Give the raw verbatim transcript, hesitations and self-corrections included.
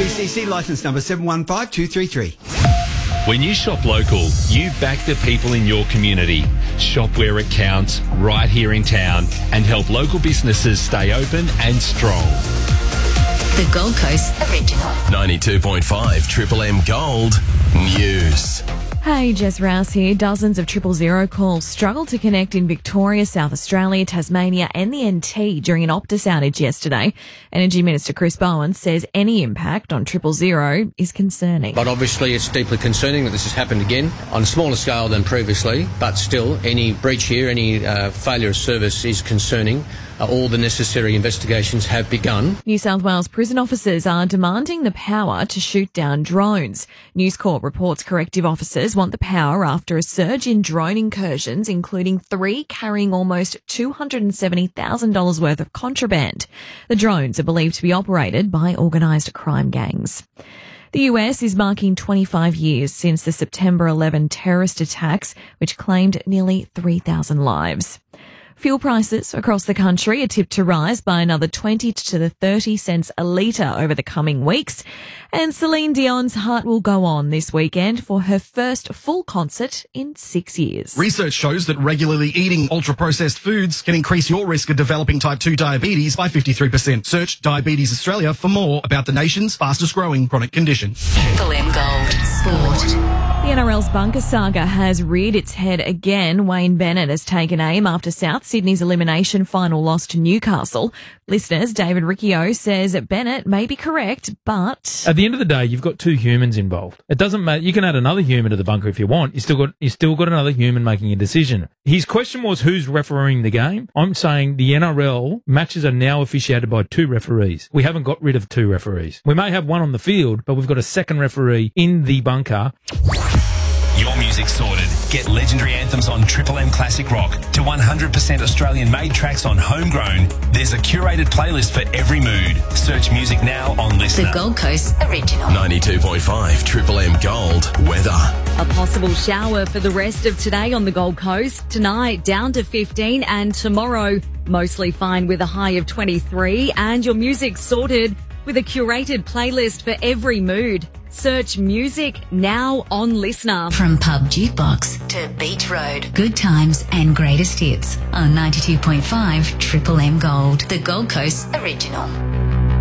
B C C licence number seven one five two three three. When you shop local, you back the people in your community. Shop where it counts, right here in town, and help local businesses stay open and strong. The Gold Coast Original. ninety-two point five Triple M Gold News. Hey, Jess Rouse here. Dozens of triple zero calls struggled to connect in Victoria, South Australia, Tasmania and the N T during an Optus outage yesterday. Energy Minister Chris Bowen says any impact on triple zero is concerning. But obviously it's deeply concerning that this has happened again on a smaller scale than previously, but still any breach here, any uh, failure of service is concerning. Uh, all the necessary investigations have begun. New South Wales prison officers are demanding the power to shoot down drones. News Corp reports corrective officers want the power after a surge in drone incursions, including three carrying almost two hundred seventy thousand dollars worth of contraband. The drones are believed to be operated by organised crime gangs. The U S is marking twenty-five years since the September eleventh terrorist attacks, which claimed nearly three thousand lives. Fuel prices across the country are tipped to rise by another twenty to thirty cents a litre over the coming weeks. And Celine Dion's Heart Will Go On this weekend for her first full concert in six years. Research shows that regularly eating ultra-processed foods can increase your risk of developing type two diabetes by fifty-three percent. Search Diabetes Australia for more about the nation's fastest growing chronic condition. Triple M Gold Sport. The N R L's bunker saga has reared its head again. Wayne Bennett has taken aim after South Sydney's elimination final loss to Newcastle. Listeners, David Riccio says that Bennett may be correct, but at the end of the day, you've got two humans involved. It doesn't matter. You can add another human to the bunker if you want. You still got you still got another human making a decision. His question was who's refereeing the game. I'm saying the N R L matches are now officiated by two referees. We haven't got rid of two referees. We may have one on the field, but we've got a second referee in the bunker. Your music sorted. Get legendary anthems on Triple M Classic Rock to one hundred percent Australian-made tracks on Homegrown. There's a curated playlist for every mood. Search music now on Listener. The Gold Coast Original. ninety-two point five Triple M Gold Weather. A possible shower for the rest of today on the Gold Coast. Tonight down to fifteen and tomorrow mostly fine with a high of twenty-three. And your music sorted with a curated playlist for every mood. Search music now on Listener. From Pub Jukebox to Beach Road, good times and greatest hits on ninety-two point five Triple M Gold, the Gold Coast Original.